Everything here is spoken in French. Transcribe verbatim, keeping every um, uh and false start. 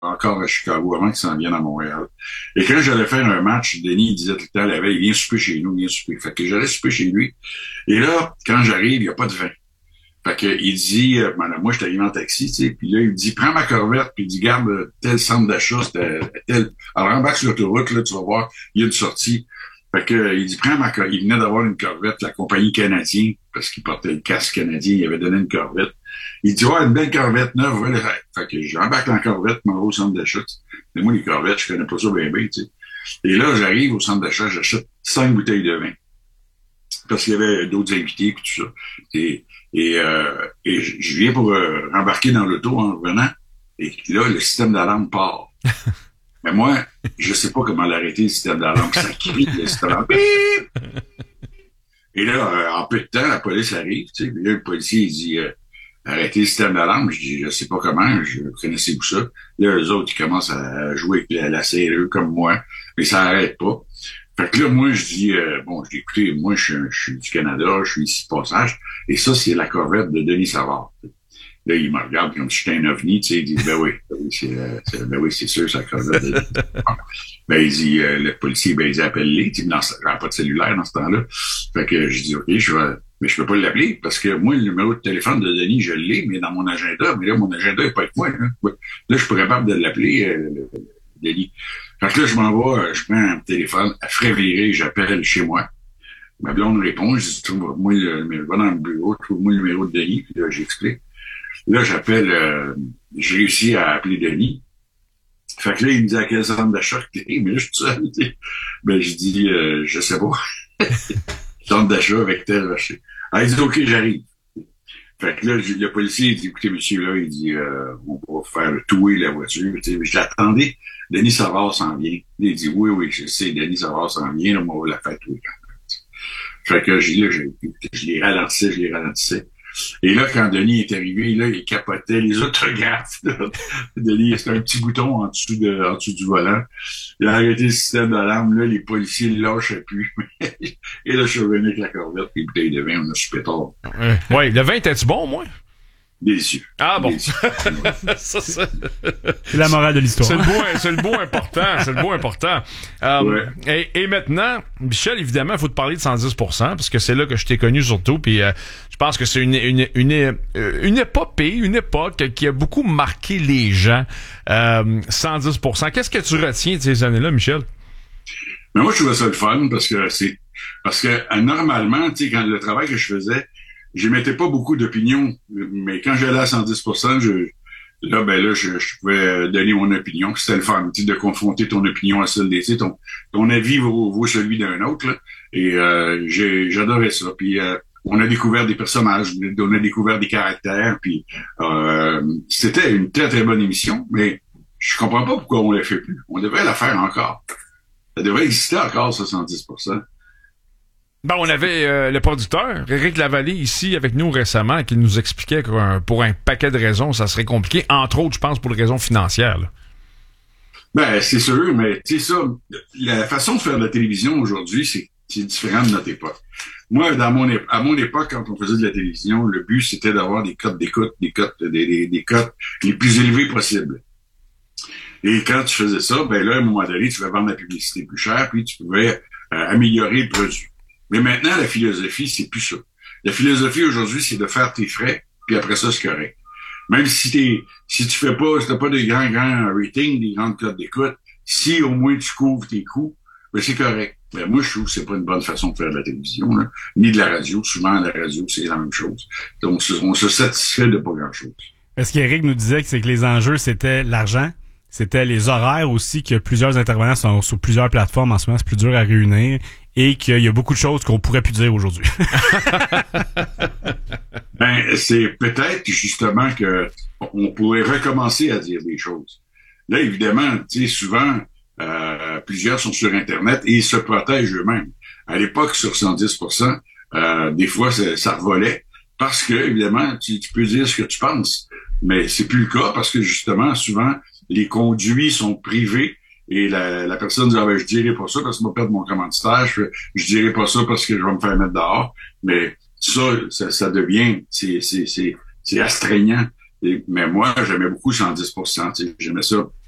encore à Chicago avant qu'il s'en vienne à Montréal. Et quand j'allais faire un match, Denis il disait tout le temps la veille, viens souper chez nous, viens souper. Fait que j'allais souper chez lui. Et là, quand j'arrive, il n'y a pas de vin. Fait que il dit, euh, ben, moi, je suis arrivé en taxi, tu sais, puis là, il me dit, prends ma corvette, puis il dit, garde tel centre d'achat, c'était tel. Alors, embarque sur l'autoroute, là, tu vas voir, il y a une sortie. Fait que, il dit, prends ma corvette. Il venait d'avoir une corvette, la compagnie canadienne, parce qu'il portait le casque canadien, il avait donné une corvette. Il dit, ouais, une belle corvette neuve, voilà. Fait que j'embarque dans la corvette, m'en vais au centre d'achat. Mais moi, les corvettes, je connais pas ça bien, bien, tu sais. Et là, j'arrive au centre d'achat, j'achète cinq bouteilles de vin. Parce qu'il y avait d'autres invités et tout ça. Et, et, euh, et je viens pour euh, embarquer dans l'auto en revenant. Et là, le système d'alarme part. Mais moi, je sais pas comment l'arrêter, le système d'alarme. Ça crie, le système d'alarme. Et là, euh, en peu de temps, la police arrive, tu sais. Puis là, le policier, il dit, euh, arrêtez le système d'alarme. Je dis, je sais pas comment, je connaissais où ça. Là, eux autres, ils commencent à jouer avec la, la serrure comme moi. Mais ça arrête pas. Fait que là, moi, je dis, euh, bon, je dis, écoutez, moi, je, je suis du Canada, je suis ici de passage. Et ça, c'est la corvette de Denis Savard. Là, il me regarde comme si j'étais un ovni, tu sais, il dit, ben oui, ben oui, c'est, euh, c'est, ben oui, c'est sûr, c'est la corvette de Denis Savard. Ben, il dit, euh, le policier, ben, il dit, appelle-les, tu sais, dans ce, j'avais pas de cellulaire dans ce temps-là. Fait que je dis, OK, je vais, mais je peux pas l'appeler, parce que moi, le numéro de téléphone de Denis, je l'ai, mais dans mon agenda, mais là, mon agenda est pas avec moi, là. Là, je suis pas capable de l'appeler, euh, Denis. Fait que là, je m'en vais, je prends un téléphone, à frais virer, j'appelle chez moi. Ma blonde répond, je dis, trouve-moi le numéro, va dans le bureau, trouve-moi le numéro de Denis, puis là, j'explique. Là, j'appelle, euh, j'ai réussi à appeler Denis. Fait que là, il me dit à quel centre d'achat que t'es, mais là, je suis tout seul, tu sais. Ben, je dis, euh, je sais pas. Centre d'achat avec tel marché. Ah, il dit, OK, j'arrive. Fait que là, le policier, il dit, écoutez, monsieur, là, il dit, euh, on va faire touer la voiture, tu sais. Mais je l'attendais. Denis Savard s'en vient. Il dit, oui, oui, je sais, Denis Savard s'en vient, là, on va la faire touer quand même. Fait que je, là, je, je les ralentissais, je les ralentissais. Et là, quand Denis est arrivé, là, il capotait les autographes. Là. Denis, c'était un petit bouton en dessous de, en dessous du volant. Il a arrêté le système d'alarme, là, les policiers ne lâchaient plus. Et là, je suis revenu avec la corvette, les bouteilles de vin, on a super tard. Euh, ouais, le vin était-tu bon, moi? Délicieux. Ah bon. Délicieux. ça, ça... C'est la morale de l'histoire. C'est le beau, c'est le beau important. C'est le beau important. Euh, ouais. et, et maintenant, Michel, évidemment, il faut te parler de cent dix pour cent parce que c'est là que je t'ai connu surtout. Puis euh, je pense que c'est une une une une épopée, une époque qui a beaucoup marqué les gens. Euh, cent dix pour cent. Qu'est-ce que tu retiens de ces années-là, Michel? Mais moi, je trouvais ça le fun parce que c'est parce que euh, normalement, tu sais, quand le travail que je faisais, j'émettais pas beaucoup d'opinions, mais quand j'allais à cent dix pour cent, je, là, ben là, je, je pouvais donner mon opinion. C'était le fun, tu sais, de confronter ton opinion à celle des, tu sais, ton, ton avis vaut, vaut celui d'un autre, là. Et euh, j'ai, j'adorais ça. Puis euh, on a découvert des personnages, on a découvert des caractères, puis euh, c'était une très très bonne émission, mais je comprends pas pourquoi on la fait plus. On devrait la faire encore. Ça devrait exister encore, ça, cent dix pour cent. Ben, on avait euh, le producteur, Éric Lavallée, ici avec nous récemment, qui nous expliquait que pour un paquet de raisons, ça serait compliqué, entre autres, je pense, pour des raisons financières. Là. Ben, c'est sûr, mais tu sais ça, la façon de faire de la télévision aujourd'hui, c'est, c'est différent de notre époque. Moi, dans mon é- à mon époque, quand on faisait de la télévision, le but, c'était d'avoir des cotes d'écoute, des cotes, des, des, des cotes les plus élevées possibles. Et quand tu faisais ça, ben là, à un moment donné, tu pouvais vendre la publicité plus chère, puis tu pouvais euh, améliorer le produit. Mais maintenant, la philosophie, c'est plus ça. La philosophie aujourd'hui, c'est de faire tes frais, puis après ça, c'est correct. Même si t'es, si tu fais pas, si t'as pas de grands, grands ratings, des grandes cotes d'écoute, si au moins tu couvres tes coûts, ben c'est correct. Mais moi, je trouve que c'est pas une bonne façon de faire de la télévision, là, ni de la radio. Souvent, la radio, c'est la même chose. Donc, on se satisfait de pas grand-chose. Ce qu'Éric nous disait, c'est que les enjeux, c'était l'argent. C'était les horaires aussi, que plusieurs intervenants sont sur plusieurs plateformes en ce moment, c'est plus dur à réunir, et qu'il y a beaucoup de choses qu'on pourrait plus dire aujourd'hui. Ben, c'est peut-être justement que on pourrait recommencer à dire des choses. Là, évidemment, tu sais, souvent, euh, plusieurs sont sur Internet et ils se protègent eux-mêmes. À l'époque, sur cent dix pour cent, euh, des fois, ça, ça revolait parce que, évidemment, tu, tu peux dire ce que tu penses, mais c'est plus le cas parce que, justement, souvent, les conduits sont privés et la, la personne dit, ah ben, je dirai pas ça parce que je vais perdre mon commanditaire, je, je dirai pas ça parce que je vais me faire mettre dehors. Mais ça, ça, ça devient, c'est, c'est, c'est, c'est astreignant. Et, mais moi, j'aimais beaucoup cent dix pour cent, tu sais, j'aimais ça